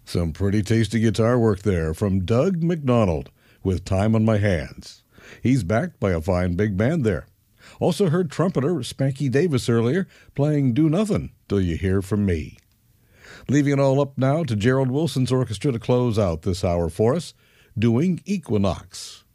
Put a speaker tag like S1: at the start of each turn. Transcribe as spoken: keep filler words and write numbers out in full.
S1: Some pretty tasty guitar work there from Doug McDonald with Time on My Hands. He's backed by a fine big band there. Also heard trumpeter Spanky Davis earlier playing Do Nothing Till You Hear From Me. Leaving it all up now to Gerald Wilson's orchestra to close out this hour for us, doing Equinox.